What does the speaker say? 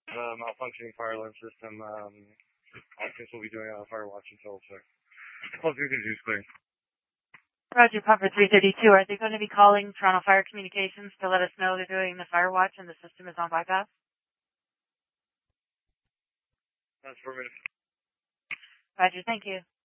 malfunctioning fire alarm system. I guess we'll be doing a fire watch until 12 3 is clear. Roger, Puffer 332. Are they going to be calling Toronto Fire Communications to let us know they're doing the fire watch and the system is on bypass? That's affirmative. Roger, thank you.